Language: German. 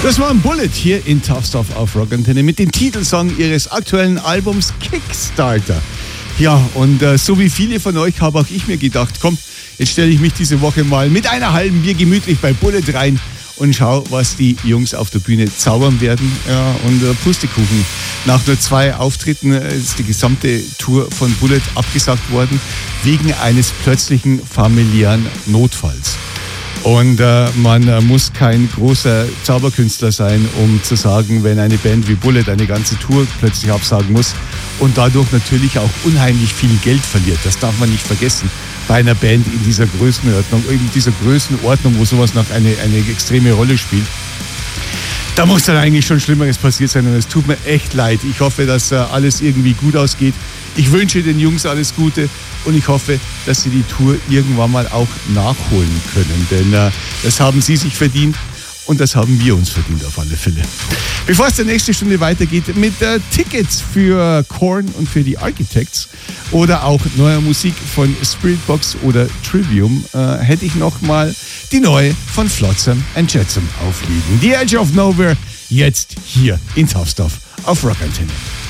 Das war ein Bullet hier in Tough Stuff auf Rock Antenne mit dem Titelsong ihres aktuellen Albums Kickstarter. Ja, und so wie viele von euch habe auch ich mir gedacht, komm, jetzt stelle ich mich diese Woche mal mit einer halben Bier gemütlich bei Bullet rein und schau, was die Jungs auf der Bühne zaubern werden. Ja, und Pustekuchen. Nach nur 2 Auftritten ist die gesamte Tour von Bullet abgesagt worden, wegen eines plötzlichen familiären Notfalls. Und man muss kein großer Zauberkünstler sein, um zu sagen, wenn eine Band wie Bullet eine ganze Tour plötzlich absagen muss und dadurch natürlich auch unheimlich viel Geld verliert. Das darf man nicht vergessen bei einer Band in dieser Größenordnung, wo sowas noch eine extreme Rolle spielt. Da muss dann eigentlich schon Schlimmeres passiert sein und es tut mir echt leid. Ich hoffe, dass alles irgendwie gut ausgeht. Ich wünsche den Jungs alles Gute und ich hoffe, dass sie die Tour irgendwann mal auch nachholen können, denn das haben sie sich verdient und das haben wir uns verdient auf alle Fälle. Bevor es der nächste Stunde weitergeht mit Tickets für Korn und für die Architects oder auch neuer Musik von Spiritbox oder Trivium, hätte ich noch mal die neue von Flotsam and Jetsam aufliegen. The Edge of Nowhere, jetzt hier in Tough Stuff auf Rock Antenne.